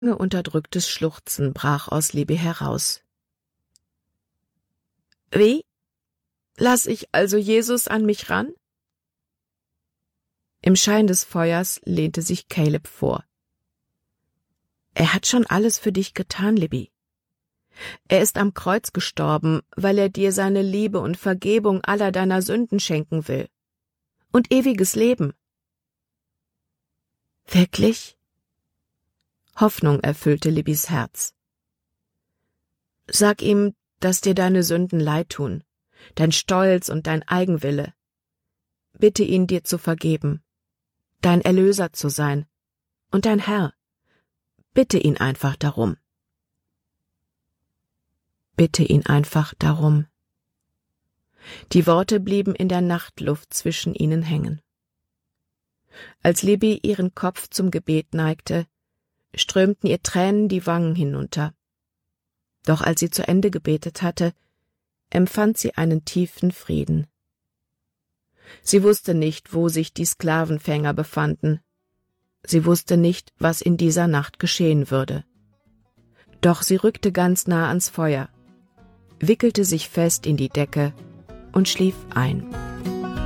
Unterdrücktes Schluchzen brach aus Libby heraus. »Wie? Lass ich also Jesus an mich ran?« Im Schein des Feuers lehnte sich Caleb vor. »Er hat schon alles für dich getan, Libby. Er ist am Kreuz gestorben, weil er dir seine Liebe und Vergebung aller deiner Sünden schenken will. Und ewiges Leben.« »Wirklich?« Hoffnung erfüllte Libbys Herz. »Sag ihm, dass dir deine Sünden leid tun, dein Stolz und dein Eigenwille. Bitte ihn, dir zu vergeben, dein Erlöser zu sein und dein Herr. Bitte ihn einfach darum.« Bitte ihn einfach darum. Die Worte blieben in der Nachtluft zwischen ihnen hängen. Als Libby ihren Kopf zum Gebet neigte, strömten ihr Tränen die Wangen hinunter. Doch als sie zu Ende gebetet hatte, empfand sie einen tiefen Frieden. Sie wusste nicht, wo sich die Sklavenfänger befanden. Sie wusste nicht, was in dieser Nacht geschehen würde. Doch sie rückte ganz nah ans Feuer, wickelte sich fest in die Decke und schlief ein.